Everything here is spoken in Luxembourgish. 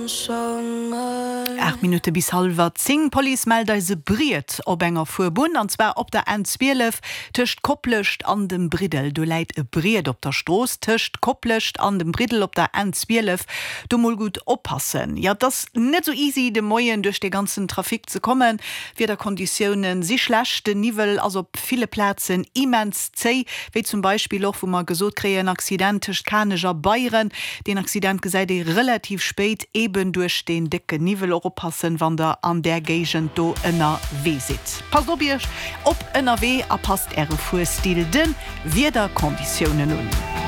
8 Minuten bis halber 10 Polizeimelder se briert op enger Furbund, und zwar op der N12 töcht Kopplecht an dem Bridel. Du leit e briert op der Stoß, töcht Kopplecht an dem Bridel op der N12. Du moll gut oppassen. Ja, das net so easy de Moien durch den ganzen Trafik zu kommen. Wie der Konditionen sie schlecht, de Nivel also op viele Plätzen immens zäh, wie zum Beispiel auch, wo man gesot kreen Accident töcht Kaneger Bayern. Den Accident gesäit relativ spät eben durch den dicke Nivel passen, wann der an der Gegend do ënner weh sit. Pass op ënner weh, passt Fuhrstil den wie der Konditionen nun.